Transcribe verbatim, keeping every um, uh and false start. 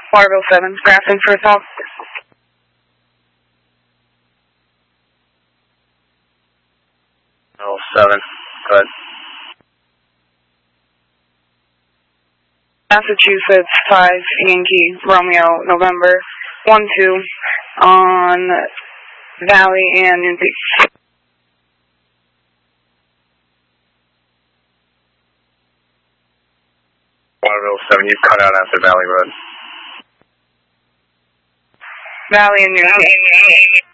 Waterville seven, Grafton for a talk. Oh, seven, good. Massachusetts five, Yankee, Romeo, November, one two, on Valley and Newsy. Waterville seven, you cut out after Valley Road. Valley and Newsy.